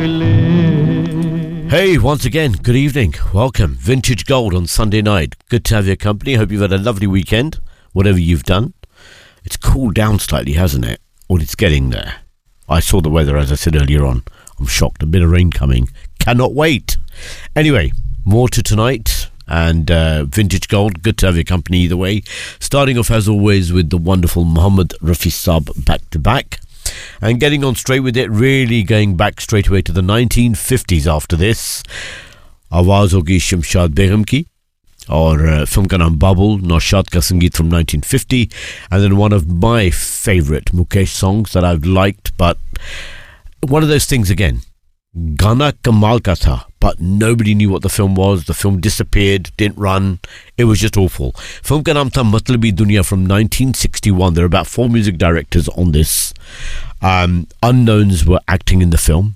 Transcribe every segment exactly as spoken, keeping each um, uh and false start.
Hey, once again, good evening. Welcome. Vintage Gold on Sunday night. Good to have your company. Hope you've had a lovely weekend, whatever you've done. It's cooled down slightly, hasn't it? Well, it's getting there. I saw the weather, as I said earlier on. I'm shocked. A bit of rain coming. Cannot wait. Anyway, more to tonight. And uh, Vintage Gold, good to have your company either way. Starting off, as always, with the wonderful Muhammad Rafi Saab back to back. And getting on straight with it, really going back straight away to the nineteen fifties after this. Awaaz hogi Shamshad Begum ki, और uh, film ka naam Babul, Naushad ka Sangeet from nineteen fifty. And then one of my favourite Mukesh songs that I've liked, but one of those things again. Gana Kamal ka tha, but nobody knew what the film was. The film disappeared, didn't run. It was just awful. Film ka naam tha Matlabi Dunya from nineteen sixty-one. There are about four music directors on this. Um, unknowns were acting in the film.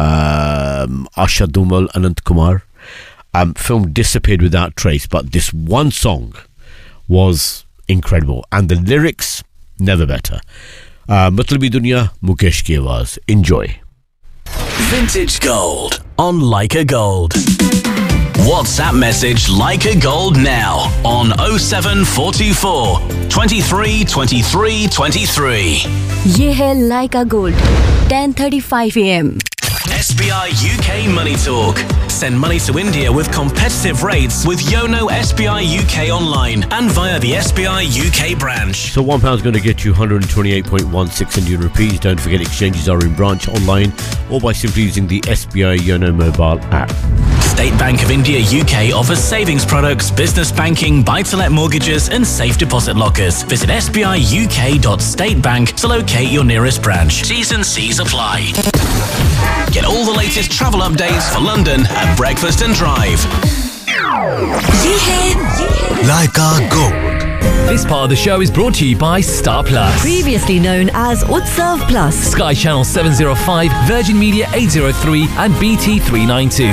Um, Asha Dumal, Anant Kumar. Um, film disappeared without trace, but this one song was incredible. And the lyrics, never better. Uh, Matlabi Dunya, Mukesh ki Awaaz. Enjoy. Vintage Gold on Leica Gold. WhatsApp message Leica Gold now on oh seven four two four, twenty-three twenty-three twenty-three. ये है Leica Gold, ten thirty-five a m S B I U K Money Talk. Send money to India with competitive rates with Yono S B I U K online and via the S B I U K branch. So one pound is going to get you one hundred twenty-eight point one six Indian rupees. Don't forget exchanges are in branch, online, or by simply using the S B I Yono mobile app. State Bank of India U K offers savings products, business banking, buy-to-let mortgages and safe deposit lockers. Visit s b i u k dot state bank to locate your nearest branch. T's and C's apply. Get all the latest travel updates for London at Breakfast and Drive. Leica Gold. This part of the show is brought to you by Star Plus. Previously known as Utsav Plus. Sky Channel seven oh five, Virgin Media eight oh three and B T three ninety-two.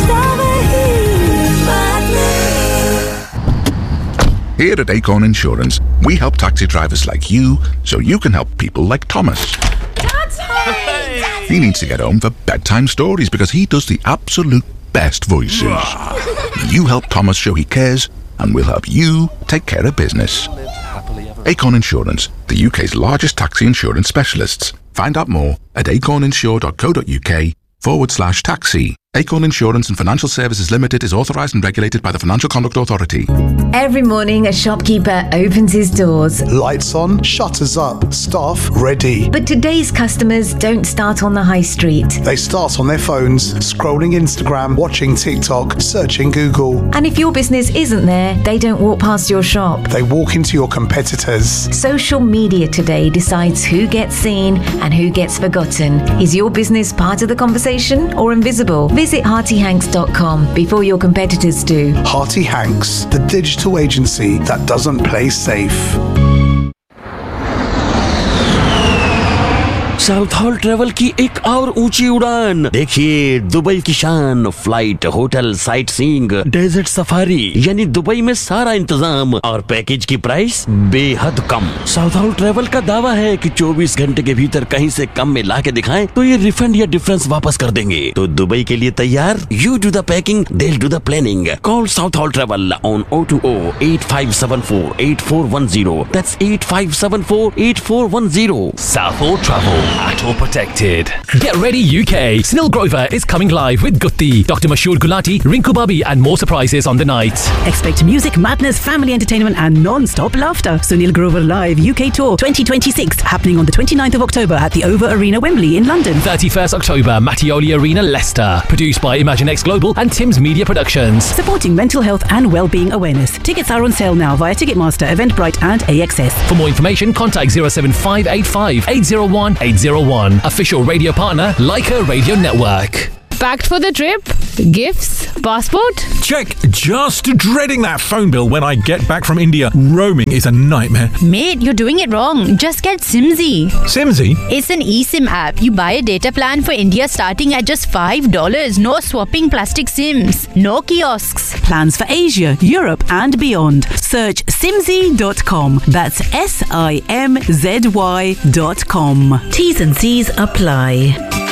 Here at Acorn Insurance, we help taxi drivers like you so you can help people like Thomas. Dad's home! He needs to get home for bedtime stories because he does the absolute best voices. You help Thomas show he cares, and we'll help you take care of business. Acorn Insurance, the U K's largest taxi insurance specialists. Find out more at acorninsure dot co dot uk forward slash taxi. Acorn Insurance and Financial Services Limited is authorised and regulated by the Financial Conduct Authority. Every morning, a shopkeeper opens his doors. Lights on, shutters up, staff ready. But today's customers don't start on the high street. They start on their phones, scrolling Instagram, watching TikTok, searching Google. And if your business isn't there, they don't walk past your shop. They walk into your competitors. Social media today decides who gets seen and who gets forgotten. Is your business part of the conversation or invisible? Visit Hearty Hanks dot com before your competitors do. Hearty Hanks, the digital agency that doesn't play safe. South hall travel की एक और ऊंची उड़ान। देखिए Dubai की शान, flight, hotel, sight seeing, desert safari, यानी Dubai में सारा इंतजाम और पैकेज की प्राइस बेहद कम। साउथ हॉल ट्रेवल का दावा है कि चौबीस घंटे के भीतर कहीं से कम में ला के दिखाएं तो ये रिफंड या डिफरेंस वापस कर देंगे। तो दुबई के लिए तैयार? You do the packing, they'll do the planning. Call South Hall Travel on oh two oh, eight five seven four, eight four one oh. That's eight five seven four, eight four one oh. South Hall Travel. At all protected. Get ready U K. Sunil Grover is coming live with Gutti, Doctor Mashoor Gulati, Rinku Babi and more surprises on the night. Expect music, madness, family entertainment and non-stop laughter. Sunil Grover Live U K Tour twenty twenty-six happening on the twenty-ninth of October at the Over Arena, Wembley in London. thirty-first October, Mattioli Arena, Leicester. Produced by ImagineX Global and Tim's Media Productions. Supporting mental health and well-being awareness. Tickets are on sale now via Ticketmaster, Eventbrite and A X S. For more information, contact zero seven five eight five, eight zero one, eight zero one. Official radio partner, Leica Radio Network. Packed for the trip? Gifts? Passport? Check. Just dreading that phone bill when I get back from India. Roaming is a nightmare. Mate, you're doing it wrong. Just get Simzy. Simzy? It's an eSIM app. You buy a data plan for India starting at just five dollars. No swapping plastic SIMs. No kiosks. Plans for Asia, Europe and beyond. Search simzy dot com. That's S I M Z Y dot com. T's and C's apply.